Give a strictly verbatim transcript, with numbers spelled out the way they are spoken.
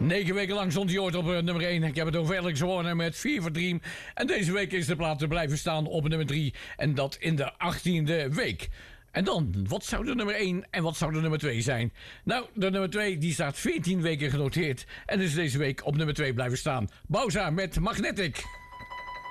Negen weken lang stond hij ooit op uh, nummer één. Ik heb het over Alex Warner met Fever Dream. En deze week is de plaat te blijven staan op nummer drie. En dat in de achttiende week. En dan, wat zou de nummer één en wat zou de nummer twee zijn? Nou, de nummer twee die staat veertien weken genoteerd. En is deze week op nummer twee blijven staan. Bowser met Magnetic.